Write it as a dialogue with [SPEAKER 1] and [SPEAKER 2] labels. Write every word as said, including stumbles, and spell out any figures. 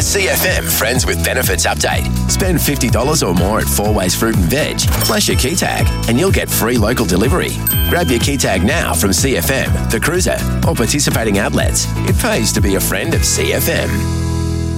[SPEAKER 1] C F M Friends with Benefits update. Spend fifty dollars or more at Four Ways Fruit and Veg, plus your key tag, and you'll get free local delivery. Grab your key tag now from C F M, The Cruiser, or participating outlets. It pays to be a friend of C F M.